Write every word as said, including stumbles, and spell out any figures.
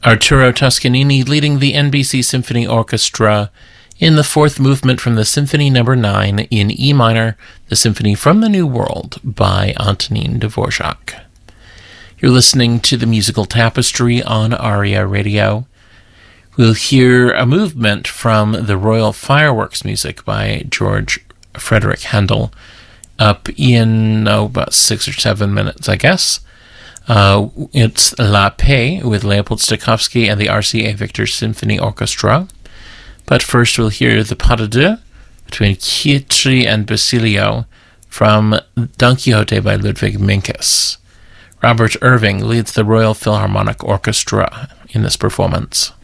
Arturo Toscanini leading the N B C Symphony Orchestra in the fourth movement from the Symphony Number nine in E minor, the Symphony from the New World by Antonin Dvorak. You're listening to the Musical Tapestry on ARIA Radio. We'll hear a movement from the Royal Fireworks music by George Frederick Handel, up in oh, about six or seven minutes, I guess. Uh, it's La Paix with Leopold Stokowski and the R C A Victor Symphony Orchestra. But first we'll hear the Pas de Deux between Chietri and Basilio from Don Quixote by Ludwig Minkus. Robert Irving leads the Royal Philharmonic Orchestra in this performance.